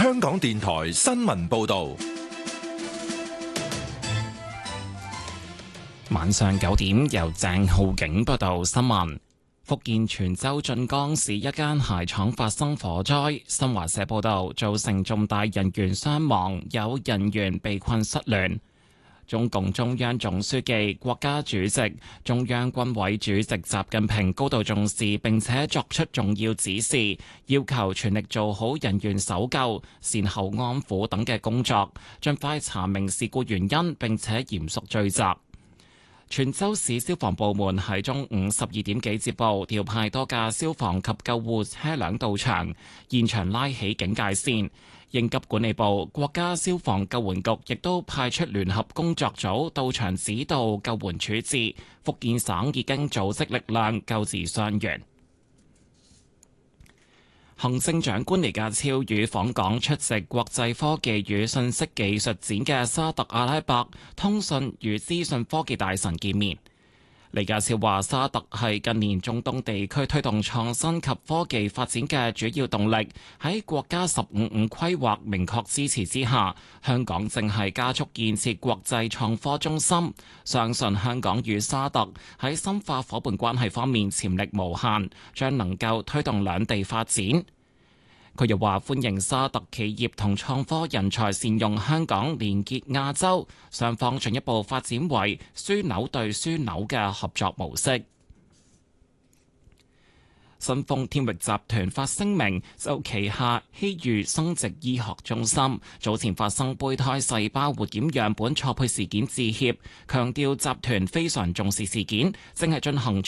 香港電台新聞報道。 晚上9點，由鄭浩景報道新聞。福建泉州晉江市一間鞋廠發生火災，新華社報道造成重大人員傷亡，有人員被困失聯。中共中央總書記、國家主席、中央軍委主席習近平高度重視並且作出重要指示，要求全力做好人員搜救、善後安撫等嘅工作，盡快查明事故原因並且嚴肅追責。泉州市消防部門喺中午12點幾接報，調派多架消防及救護車輛到場，現場拉起警戒線。應急管理部、國家消防救援局亦都派出聯合工作組到場指導救援處置。福建省已經組織力量救治傷員。行政長官李家超與訪港出席國際科技與信息技術展嘅沙特阿拉伯通訊與資訊科技大臣見面。李家超話：沙特係近年中東地區推動創新及科技發展嘅主要動力。喺國家15+5規劃明確支持之下，香港正係加速建設國際創科中心。相信香港與沙特喺深化夥伴關係方面潛力無限，將能夠推動兩地發展。佢又話歡迎沙特企業同創科人才善用香港，連結亞洲，雙方進一步發展為樞紐對樞紐嘅合作模式。新豐天域集團發聲明，就旗下希裕生殖醫學中心早前發生胚胎細胞活檢樣本錯配事件致歉，強調集團非常重視事件，正係進行